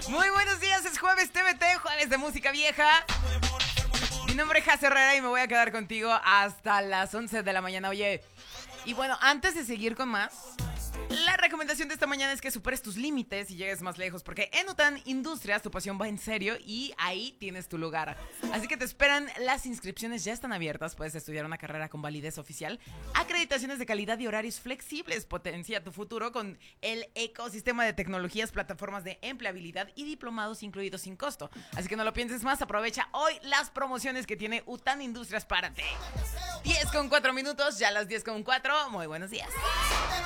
Muy buenos días, es jueves TVT, jueves de música vieja. Mi nombre es Jaz Herrera y me voy a quedar contigo hasta las 11 de la mañana. Oye, y bueno, antes de seguir con más, la recomendación de esta mañana es que superes tus límites y llegues más lejos, porque en UTAN Industrias tu pasión va en serio y ahí tienes tu lugar. Así que te esperan, las inscripciones ya están abiertas, puedes estudiar una carrera con validez oficial, acreditaciones de calidad y horarios flexibles. Potencia tu futuro con el ecosistema de tecnologías, plataformas de empleabilidad y diplomados incluidos sin costo. Así que no lo pienses más, aprovecha hoy las promociones que tiene UTAN Industrias para ti. 10:04, ya las 10:04, muy buenos días.